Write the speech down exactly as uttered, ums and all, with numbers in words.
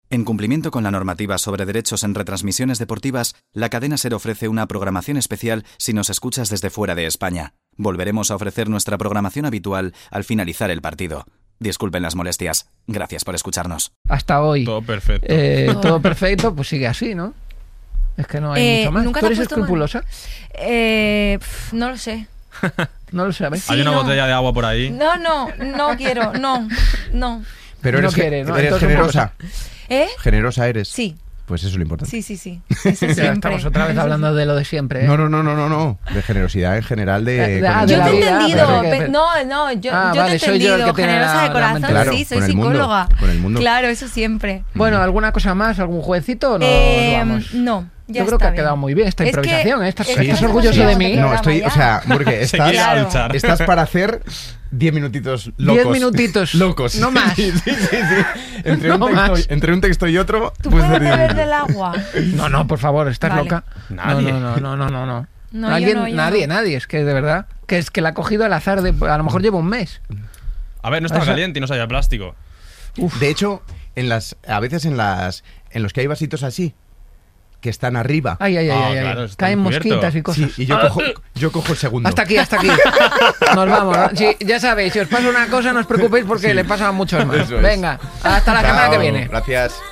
En cumplimiento con la normativa sobre derechos en retransmisiones deportivas, la cadena SER ofrece una programación especial si nos escuchas desde fuera de España. Volveremos a ofrecer nuestra programación habitual al finalizar el partido. Disculpen las molestias. Gracias por escucharnos. Hasta hoy. Todo perfecto. Eh, todo perfecto, pues sigue así, ¿no? Es que no hay Eh, mucho más. ¿nunca ¿Tú te eres has puesto escrupulosa? Eh, pf, no lo sé. No lo sabes. Sí, Hay una no. botella de agua por ahí. No, no, no quiero, no, no. Pero No eres, ge- quiere, ¿no? eres Entonces, generosa. ¿Eh? Generosa eres. Sí, Pues eso es lo importante. sí, sí, sí. Eso Ya siempre. estamos otra vez Eso hablando de lo de siempre, ¿eh? No, no, no, no, no, no. De generosidad en general de. De- de- con ah, el de Yo la te he mundo. vida, entendido. claro. pe- No, no, yo, Ah, yo vale, te he soy yo el entendido. que tiene Generosa la- de la corazón, mente. Claro, sí, soy con el mundo, psicóloga. con el mundo. Claro, eso siempre. Bueno, ¿alguna cosa más? ¿Algún jueguecito o no Eh, vamos? no, ya Yo creo está que ha bien. quedado muy bien esta Es que- improvisación, ¿eh? ¿Estás, es que estás no orgulloso de sabíamos mí? de No, programa estoy. ya. O sea, porque Se estás, quiere Claro. alzar. estás para hacer diez minutitos locos. Diez minutitos. Locos. No más. Sí, sí, sí, sí. Entre, No un texto, más. entre un texto y otro. ¿Tú puedes puedes hacer diez beber minutos. del agua? No, no, por favor, ¿estás Vale. loca? Nadie. No, no, no, no, no, no. No, yo ¿Alguien? no, yo nadie, no. nadie. Es que de verdad. Que es que la ha cogido al azar de. A lo mejor lleva un mes. A ver, no estaba Eso- caliente y no sabía plástico. De hecho, en las, a veces en las, en los que hay vasitos así, que están arriba. Ay, ay, ay, Ah, ay, ay. claro, está Caen encubierto. mosquitas y cosas. Sí, y yo cojo, yo cojo el segundo. Hasta aquí, hasta aquí. Nos vamos. ¿no? Sí, ya sabéis, si os pasa una cosa, no os preocupéis porque le pasa a muchos más. Eso es. Venga, hasta la Chao, semana que viene. Gracias.